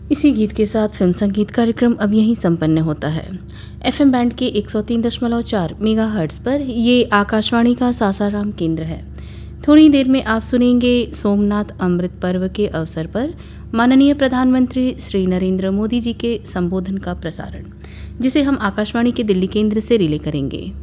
इसी गीत के साथ फिल्म संगीत कार्यक्रम अब यहीं संपन्न होता है। एफएम बैंड के 103.4 मेगाहर्ट्ज़ पर ये आकाशवाणी का सासाराम केंद्र है। थोड़ी देर में आप सुनेंगे सोमनाथ अमृत पर्व के अवसर पर माननीय प्रधानमंत्री श्री नरेंद्र मोदी जी के संबोधन का प्रसारण, जिसे हम आकाशवाणी के दिल्ली केंद्र से रिले करेंगे।